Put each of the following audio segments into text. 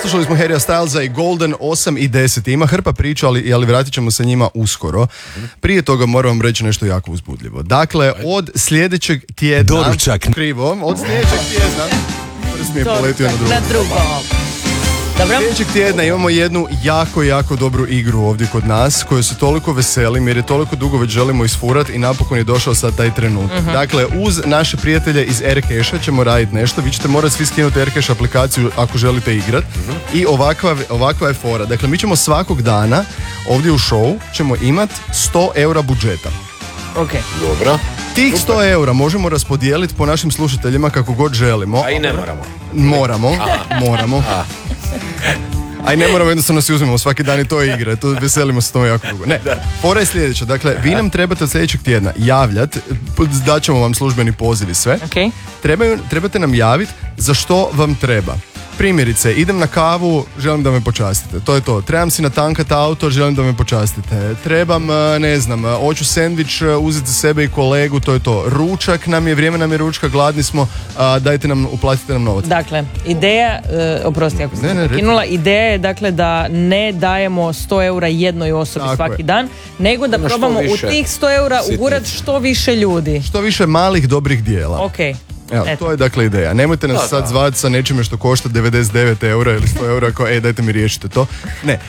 Poslušali smo Harrya Stylesa i Golden 8 i 10. Ima hrpa priča, ali vratit ćemo se njima uskoro. Prije toga moram vam reći nešto jako uzbudljivo. Dakle, od sljedećeg tjedna... Doručak. Krivo. Od sljedećeg tjedna... Prst mi je poletio na drugo. Dobro. Sljedećeg tjedna imamo jednu jako dobru igru ovdje kod nas, koju se toliko veselim jer je toliko dugo već želimo isfurat i napokon je došao sad taj trenutak. Dakle, uz naše prijatelje iz Aircasha ćemo raditi nešto. Vi ćete morati svi skinuti Aircash aplikaciju ako želite igrati. I ovakva je fora. Dakle, mi ćemo svakog dana ovdje u show ćemo imati 100 eura budžeta. Ok. Dobro. Tih 100 eura možemo raspodijeliti po našim slušateljima kako god želimo. A i ne moramo. Moramo. A i ne moramo, jednostavno si uzmemo svaki dan i to je igra. To veselimo se tome jako dugo. Ne, fora je sljedeća. Dakle, vi nam trebate od sljedećeg tjedna javljati, daćemo vam službeni poziv i sve. Okay. Trebate nam javiti za što vam treba. Primjerice, idem na kavu, želim da me počastite. To je to. Trebam si natankat auto, želim da me počastite. Trebam, ne znam, hoću sendvič uzeti za sebe i kolegu, to je to. Ručak nam je, vrijeme nam je ručka, gladni smo, dajte nam, uplatite nam novac. Dakle, ideja, oprosti ako sam prekinula, ideja je dakle da ne dajemo 100 eura jednoj osobi tako svaki dan, nego da probamo u tih 100 eura ugurati što više ljudi. Što više malih dobrih dijela. Ok. Evo, to je dakle ideja. Nemojte nas sad zvati sa nečime što košta 99 eura ili 100 eura kao, dajte mi riješite to. Ne,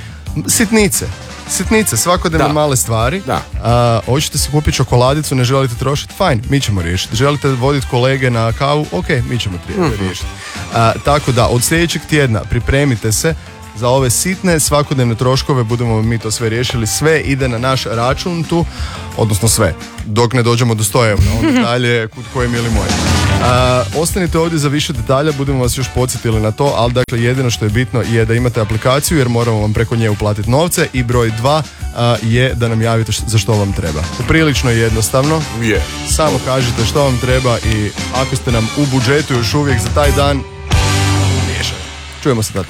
sitnice, svakodnevne male stvari. Hoćete si kupiti čokoladicu, ne želite trošiti, fajn, mi ćemo riješiti. Želite voditi kolege na kavu, ok, mi ćemo riješiti. Tako da, od sljedećeg tjedna pripremite se za ove sitne svakodnevne troškove, budemo mi to sve riješili, sve ide na naš račun tu, odnosno sve, dok ne dođemo do 100 eura, onda dalje kud koji mili moji. Ostanite ovdje za više detalja, budemo vas još podsjetili na to, ali dakle jedino što je bitno je da imate aplikaciju jer moramo vam preko nje uplatiti novce i broj 2 je da nam javite za što vam treba. Prilično je jednostavno, samo kažite što vam treba i ako ste nam u budžetu još uvijek za taj dan, riješite. Čujemo se tad.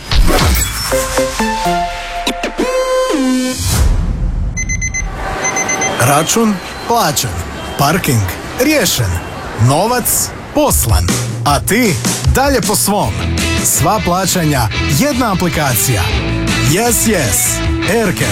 Račun plaćen, parking riješen, novac poslan, a ti dalje po svom. Sva plaćanja, jedna aplikacija. Yes, Aircash.